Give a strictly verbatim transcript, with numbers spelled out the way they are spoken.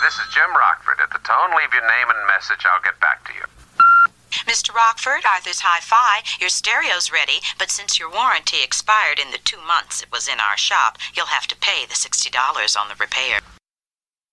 this is Jim Rockford. At the tone, leave your name and message. I'll get back to you. Mister Rockford, Arthur's Hi-Fi. Your stereo's ready, but since your warranty expired in the two months it was in our shop, you'll have to pay the sixty dollars on the repair.